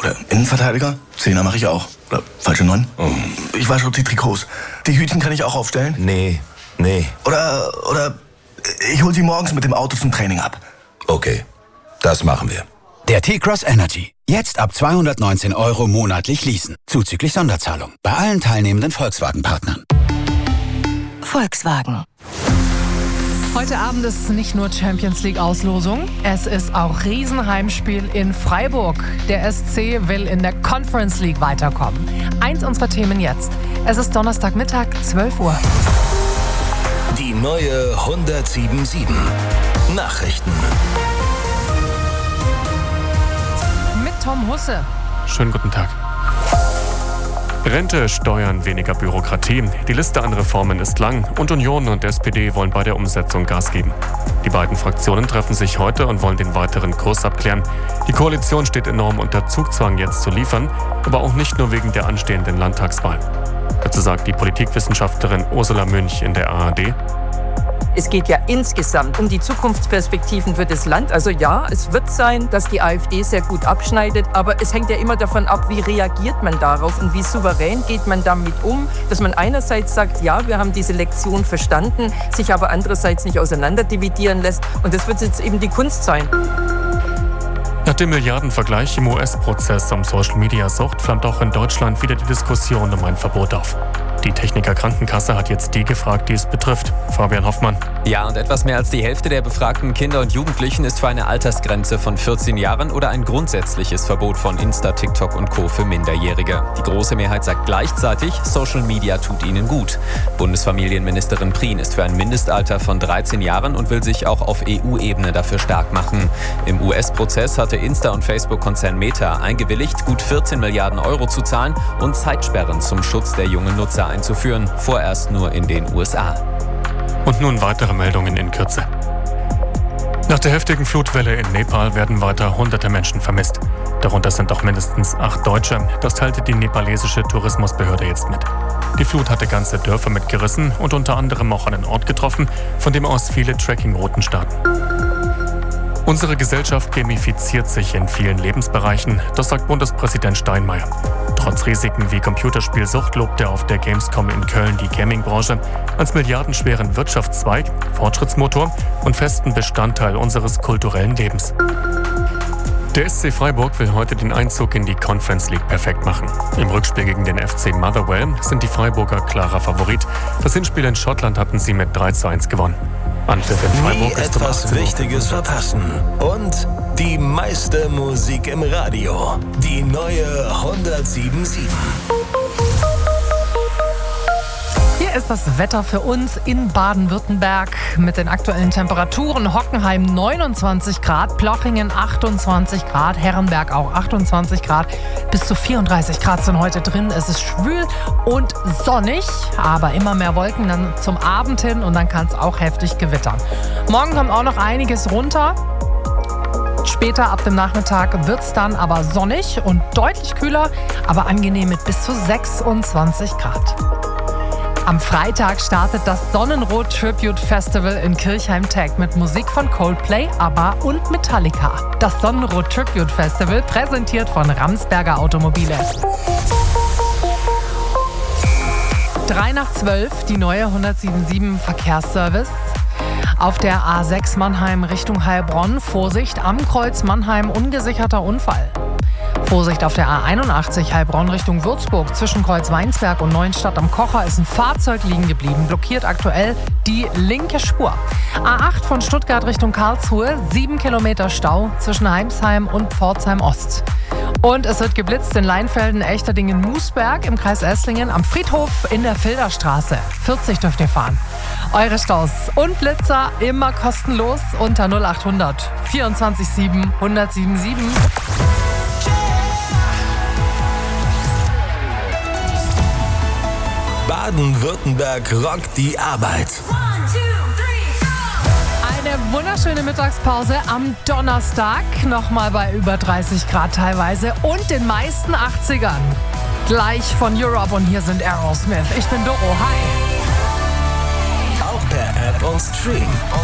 Oder Innenverteidiger. 10er mache ich auch. Oder falsche 9. Ich wasche auch die Trikots. Die Hütchen kann ich auch aufstellen. Nee. Oder ich hol sie morgens mit dem Auto zum Training ab. Okay, das machen wir. Der T-Cross Energy. Jetzt ab 219 € monatlich leasen. Zuzüglich Sonderzahlung. Bei allen teilnehmenden Volkswagen-Partnern. Volkswagen. Heute Abend ist nicht nur Champions-League-Auslosung, es ist auch Riesenheimspiel in Freiburg. Der SC will in der Conference League weiterkommen. Eins unserer Themen jetzt. Es ist Donnerstagmittag, 12 Uhr. Die neue 107.7 Nachrichten. Mit Tom Husse. Schönen guten Tag. Rente, Steuern, weniger Bürokratie. Die Liste an Reformen ist lang und Union und SPD wollen bei der Umsetzung Gas geben. Die beiden Fraktionen treffen sich heute und wollen den weiteren Kurs abklären. Die Koalition steht enorm unter Zugzwang, jetzt zu liefern, aber auch nicht nur wegen der anstehenden Landtagswahl. Dazu sagt die Politikwissenschaftlerin Ursula Münch in der ARD. Es geht ja insgesamt um die Zukunftsperspektiven für das Land. Also ja, es wird sein, dass die AfD sehr gut abschneidet, aber es hängt ja immer davon ab, wie reagiert man darauf und wie souverän geht man damit um, dass man einerseits sagt, ja, wir haben diese Lektion verstanden, sich aber andererseits nicht auseinanderdividieren lässt. Und das wird jetzt eben die Kunst sein. Nach dem Milliardenvergleich im US-Prozess um Social-Media-Sucht flammt auch in Deutschland wieder die Diskussion um ein Verbot auf. Die Techniker Krankenkasse hat jetzt die gefragt, die es betrifft. Fabian Hoffmann. Ja, und etwas mehr als die Hälfte der befragten Kinder und Jugendlichen ist für eine Altersgrenze von 14 Jahren oder ein grundsätzliches Verbot von Insta, TikTok und Co. für Minderjährige. Die große Mehrheit sagt gleichzeitig, Social Media tut ihnen gut. Bundesfamilienministerin Prien ist für ein Mindestalter von 13 Jahren und will sich auch auf EU-Ebene dafür stark machen. Im US-Prozess hatte Insta- und Facebook-Konzern Meta eingewilligt, gut 14 Milliarden € zu zahlen und Zeitsperren zum Schutz der jungen Nutzer einzuführen, vorerst nur in den USA. Und nun weitere Meldungen in Kürze. Nach der heftigen Flutwelle in Nepal werden weiter hunderte Menschen vermisst. Darunter sind auch mindestens 8 Deutsche. Das teilte die nepalesische Tourismusbehörde jetzt mit. Die Flut hatte ganze Dörfer mitgerissen und unter anderem auch einen Ort getroffen, von dem aus viele Trekkingrouten starten. Unsere Gesellschaft gamifiziert sich in vielen Lebensbereichen, das sagt Bundespräsident Steinmeier. Trotz Risiken wie Computerspielsucht lobt er auf der Gamescom in Köln die Gaming-Branche als milliardenschweren Wirtschaftszweig, Fortschrittsmotor und festen Bestandteil unseres kulturellen Lebens. Der SC Freiburg will heute den Einzug in die Conference League perfekt machen. Im Rückspiel gegen den FC Motherwell sind die Freiburger klarer Favorit. Das Hinspiel in Schottland hatten sie mit 3:1 gewonnen. Anpfiff in Freiburg Nie ist um etwas 18 Uhr. Wichtiges verpassen. Und die meiste Musik im Radio. Die neue 107.7. Hier ist das Wetter für uns in Baden-Württemberg mit den aktuellen Temperaturen. Hockenheim 29 Grad, Plochingen 28 Grad, Herrenberg auch 28 Grad. Bis zu 34 Grad sind heute drin. Es ist schwül und sonnig, aber immer mehr Wolken dann zum Abend hin und dann kann es auch heftig gewittern. Morgen kommt auch noch einiges runter. Später ab dem Nachmittag wird es dann aber sonnig und deutlich kühler, aber angenehm mit bis zu 26 Grad. Am Freitag startet das Sonnenrot Tribute Festival in Kirchheim-Teg mit Musik von Coldplay, ABBA und Metallica. Das Sonnenrot Tribute Festival präsentiert von Ramsberger Automobile. 11:03, die neue 107.7 Verkehrsservice. Auf der A6 Mannheim Richtung Heilbronn, Vorsicht, am Kreuz Mannheim, ungesicherter Unfall. Vorsicht auf der A81 Heilbronn Richtung Würzburg. Zwischen Kreuz Weinsberg und Neuenstadt am Kocher ist ein Fahrzeug liegen geblieben. Blockiert aktuell die linke Spur. A8 von Stuttgart Richtung Karlsruhe. 7 Kilometer Stau zwischen Heimsheim und Pforzheim Ost. Und es wird geblitzt in Leinfelden, Echterdingen, Moosberg im Kreis Esslingen am Friedhof in der Filderstraße. 40 dürft ihr fahren. Eure Staus und Blitzer immer kostenlos unter 0800 24 107.7. Baden-Württemberg rockt die Arbeit. Eine wunderschöne Mittagspause am Donnerstag. Nochmal bei über 30 Grad teilweise und den meisten 80ern. Gleich von Europe und hier sind Aerosmith. Ich bin Doro. Hi. Auch per App und Stream.